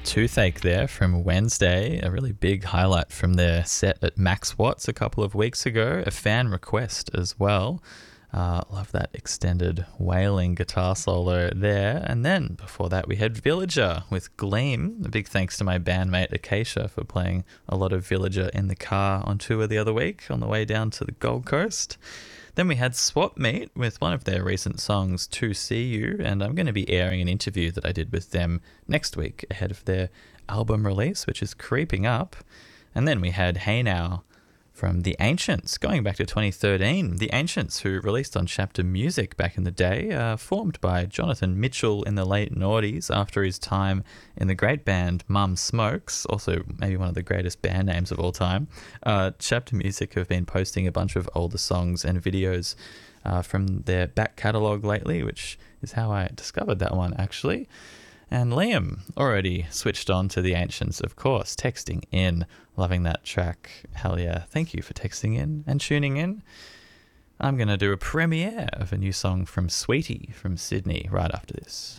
Toothache there from Wednesday, a really big highlight from their set at Max Watts a couple of weeks ago, a fan request as well. Love that extended wailing guitar solo there. And then before that we had Villager with Gleam. A big thanks to my bandmate Acacia for playing a lot of Villager in the car on tour the other week on the way down to the Gold Coast. Then we had Swap Meet with one of their recent songs, To See You, and I'm going to be airing an interview that I did with them next week ahead of their album release, which is creeping up. And then we had Hey Now from The Ancients, going back to 2013. The Ancients, who released on Chapter Music back in the day, formed by Jonathan Mitchell in the late noughties after his time in the great band Mum Smokes, also maybe one of the greatest band names of all time. Chapter Music have been posting a bunch of older songs and videos from their back catalogue lately, which is how I discovered that one, actually. And Liam already switched on to The Ancients, of course, texting in, loving that track. Hell yeah, thank you for texting in and tuning in. I'm going to do a premiere of a new song from Sweetie from Sydney right after this.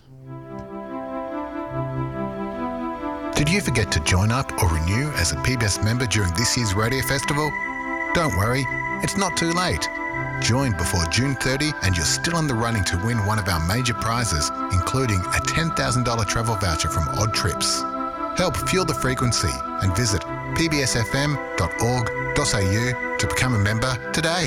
Did you forget to join up or renew as a PBS member during this year's radio festival? Don't worry, it's not too late. Join before June 30 and you're still in the running to win one of our major prizes, including a $10,000 travel voucher from Odd Trips. Help fuel the frequency and visit pbsfm.org.au to become a member today.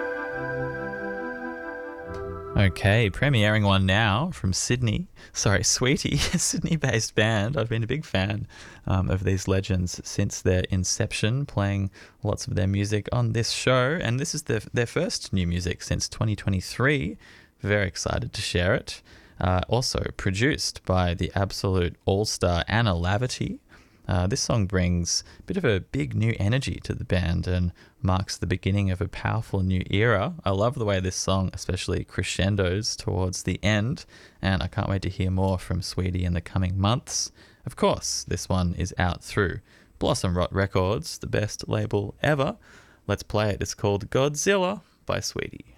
Okay, premiering one now from Sydney. Sorry, Sweetie, a Sydney-based band. I've been a big fan of these legends since their inception, playing lots of their music on this show. And this is their first new music since 2023. Very excited to share it. Also produced by the absolute all-star Anna Laverty. This song brings a bit of a big new energy to the band and marks the beginning of a powerful new era. I love the way this song especially crescendos towards the end, and I can't wait to hear more from Sweetie in the coming months. Of course, this one is out through Blossom Rot Records, the best label ever. Let's play it. It's called Godzilla by Sweetie.